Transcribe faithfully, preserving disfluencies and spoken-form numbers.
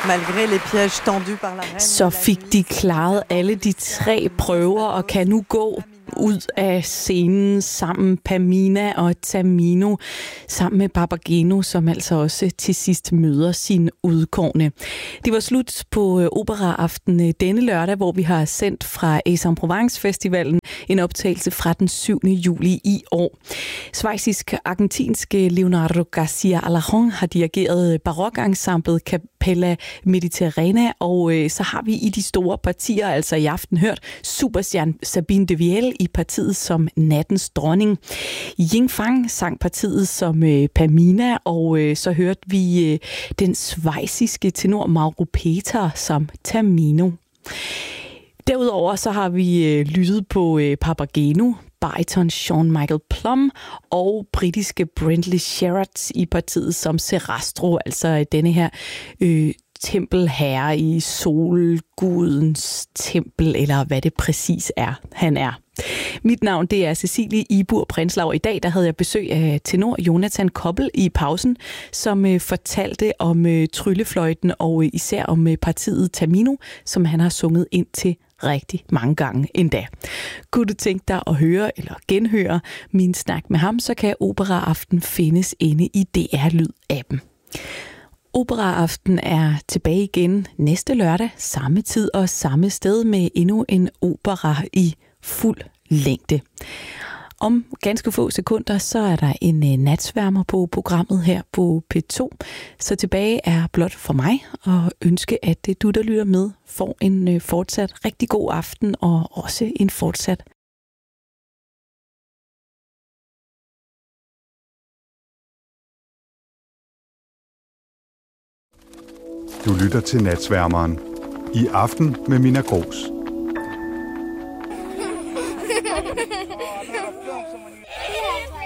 Malgré les pièges tendus par la reine. Så fik de klaret alle de tre prøver og kan nu gå ud af scenen sammen, Pamina og Tamino, sammen med Papageno, som altså også til sidst møder sin udkårne. Det var slut på Operaaften denne lørdag, hvor vi har sendt fra Aix-en-Provence Festivalen en optagelse fra den syvende juli i år. Schweizisk-argentinske Leonardo Garcia Alarcón har dirigeret barokensemblet Capella Mediterrana, og øh, så har vi i de store partier, altså i aften hørt superstjerne Sabine de Viel i partiet som nattens dronning. Ying Fang sang partiet som øh, Pamina, og øh, så hørte vi øh, den schweiziske tenor Mauro Peter som Tamino. Derudover så har vi øh, lyttet på øh, Papageno, bariton Sean Michael Plum og britiske Brentley Sherratt i partiet som Serastro, altså denne her øh, tempelherre i solgudens tempel, eller hvad det præcis er, han er. Mit navn, det er Cecilie Ibur Prinslav. I dag der havde jeg besøg af tenor Jonathan Koppel i pausen, som øh, fortalte om øh, tryllefløjten og øh, især om øh, partiet Tamino, som han har sunget ind til rigtig mange gange endda. Kunne du tænke dig at høre eller genhøre min snak med ham, så kan Operaaften findes inde i D R Lyd-appen. Operaaften er tilbage igen næste lørdag, samme tid og samme sted med endnu en opera i fuld længde. Om ganske få sekunder, så er der en natsværmer på programmet her på P to. Så tilbage er blot for mig at ønske, at du, der lytter med, får en fortsat rigtig god aften og også en fortsat Du lytter til Natsværmeren. I aften med Mina Gros. Yeah.